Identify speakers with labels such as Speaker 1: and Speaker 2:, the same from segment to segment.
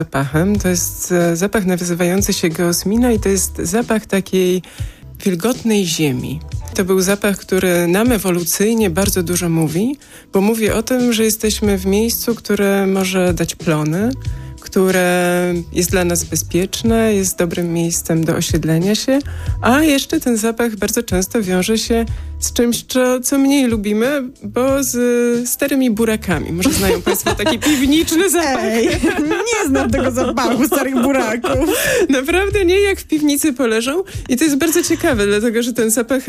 Speaker 1: zapachem. To jest zapach nazywający się geosmina i to jest zapach takiej wilgotnej ziemi. To był zapach, który nam ewolucyjnie bardzo dużo mówi, bo mówi o tym, że jesteśmy w miejscu, które może dać plony, które jest dla nas bezpieczne, jest dobrym miejscem do osiedlenia się, a jeszcze ten zapach bardzo często wiąże się z czymś, co mniej lubimy, bo z starymi burakami. Może znają Państwo taki piwniczny zapach?
Speaker 2: Ej, nie znam tego zapachu starych buraków.
Speaker 1: Naprawdę nie, jak w piwnicy poleżą. I to jest bardzo ciekawe, dlatego że ten zapach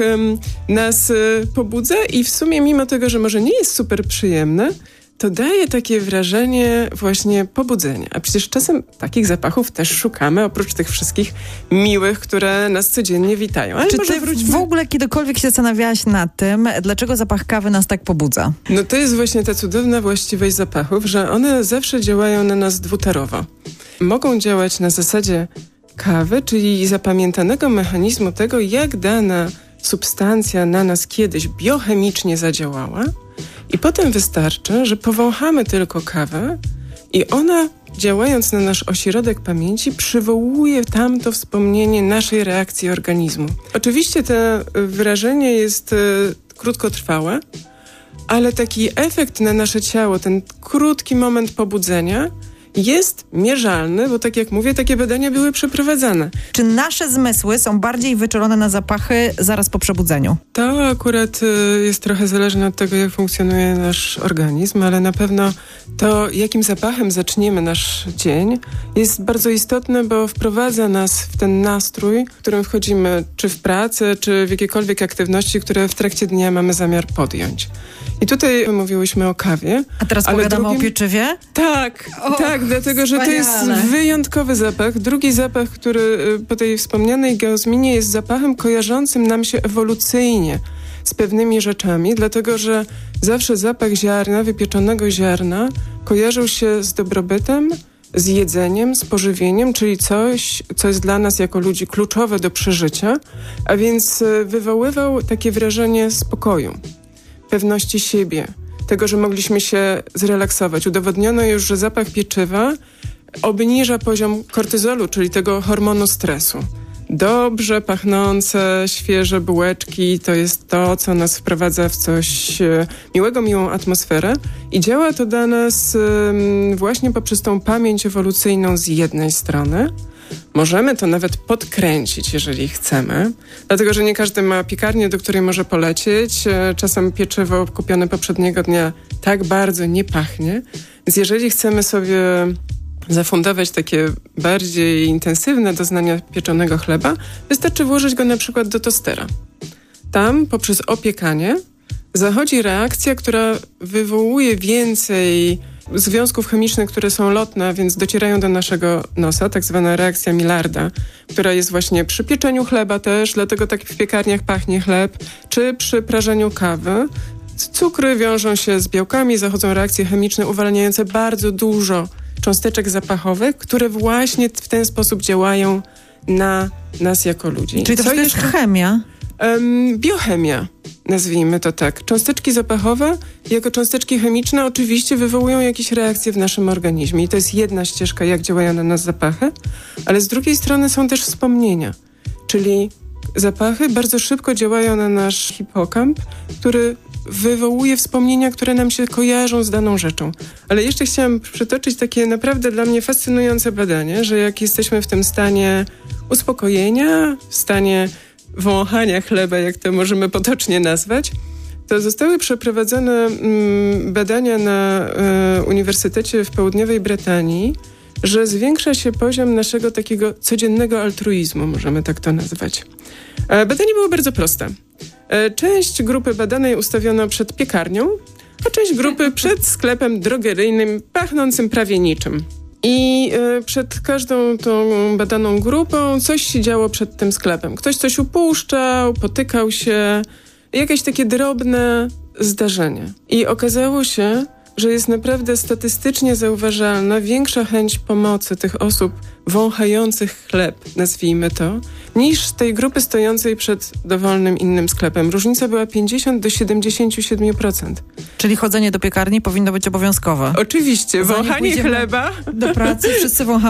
Speaker 1: nas pobudza i w sumie mimo tego, że może nie jest super przyjemny, to daje takie wrażenie właśnie pobudzenia. A przecież czasem takich zapachów też szukamy, oprócz tych wszystkich miłych, które nas codziennie witają. Ale
Speaker 2: czy ty w ogóle kiedykolwiek się zastanawiałaś nad tym, dlaczego zapach kawy nas tak pobudza?
Speaker 1: No to jest właśnie ta cudowna właściwość zapachów, że one zawsze działają na nas dwutorowo. Mogą działać na zasadzie kawy, czyli zapamiętanego mechanizmu tego, jak dana substancja na nas kiedyś biochemicznie zadziałała, i potem wystarczy, że powąchamy tylko kawę i ona, działając na nasz ośrodek pamięci, przywołuje tamto wspomnienie naszej reakcji organizmu. Oczywiście to wrażenie jest krótkotrwałe, ale taki efekt na nasze ciało, ten krótki moment pobudzenia jest mierzalny, bo tak jak mówię, takie badania były przeprowadzane.
Speaker 2: Czy nasze zmysły są bardziej wyczulone na zapachy zaraz po przebudzeniu?
Speaker 1: To akurat jest trochę zależne od tego, jak funkcjonuje nasz organizm, ale na pewno to, jakim zapachem zaczniemy nasz dzień, jest bardzo istotne, bo wprowadza nas w ten nastrój, w którym wchodzimy czy w pracę, czy w jakiekolwiek aktywności, które w trakcie dnia mamy zamiar podjąć. I tutaj mówiłyśmy o kawie.
Speaker 2: A teraz pogadamy o pieczywie?
Speaker 1: Tak, tak, dlatego że to jest wyjątkowy zapach. Drugi zapach, który po tej wspomnianej geosminie jest zapachem kojarzącym nam się ewolucyjnie z pewnymi rzeczami, dlatego że zawsze zapach ziarna, wypieczonego ziarna kojarzył się z dobrobytem, z jedzeniem, z pożywieniem, czyli coś, co jest dla nas jako ludzi kluczowe do przeżycia, a więc wywoływał takie wrażenie spokoju, pewności siebie, tego, że mogliśmy się zrelaksować. Udowodniono już, że zapach pieczywa obniża poziom kortyzolu, czyli tego hormonu stresu. Dobrze pachnące, świeże bułeczki to jest to, co nas wprowadza w coś miłego, miłą atmosferę i działa to dla nas właśnie poprzez tą pamięć ewolucyjną z jednej strony. Możemy to nawet podkręcić, jeżeli chcemy, dlatego że nie każdy ma piekarnię, do której może polecieć. Czasem pieczywo kupione poprzedniego dnia tak bardzo nie pachnie, więc jeżeli chcemy sobie zafundować takie bardziej intensywne doznania pieczonego chleba, wystarczy włożyć go na przykład do tostera. Tam poprzez opiekanie zachodzi reakcja, która wywołuje więcej związków chemicznych, które są lotne, a więc docierają do naszego nosa, tak zwana reakcja Millarda, która jest właśnie przy pieczeniu chleba też, dlatego tak w piekarniach pachnie chleb, czy przy prażeniu kawy. Cukry wiążą się z białkami, zachodzą reakcje chemiczne uwalniające bardzo dużo cząsteczek zapachowych, które właśnie w ten sposób działają na nas jako ludzi.
Speaker 2: Czyli to jest chemia?
Speaker 1: Biochemia, nazwijmy to tak. Cząsteczki zapachowe jako cząsteczki chemiczne oczywiście wywołują jakieś reakcje w naszym organizmie i to jest jedna ścieżka, jak działają na nas zapachy, ale z drugiej strony są też wspomnienia, czyli zapachy bardzo szybko działają na nasz hipokamp, który wywołuje wspomnienia, które nam się kojarzą z daną rzeczą. Ale jeszcze chciałam przytoczyć takie naprawdę dla mnie fascynujące badanie, że jak jesteśmy w tym stanie uspokojenia, w stanie wąchania chleba, jak to możemy potocznie nazwać, to zostały przeprowadzone badania na Uniwersytecie w Południowej Brytanii, że zwiększa się poziom naszego takiego codziennego altruizmu, możemy tak to nazwać. Badanie było bardzo proste. Część grupy badanej ustawiono przed piekarnią, a część grupy przed sklepem drogeryjnym pachnącym prawie niczym. I przed każdą tą badaną grupą coś się działo przed tym sklepem. Ktoś coś upuszczał, potykał się, jakieś takie drobne zdarzenie. I okazało się, że jest naprawdę statystycznie zauważalna większa chęć pomocy tych osób wąchających chleb, nazwijmy to, niż z tej grupy stojącej przed dowolnym innym sklepem. Różnica była 50 do 77%.
Speaker 2: Czyli chodzenie do piekarni powinno być obowiązkowe.
Speaker 1: Oczywiście, wąchanie chleba.
Speaker 2: Do pracy wszyscy wąchamy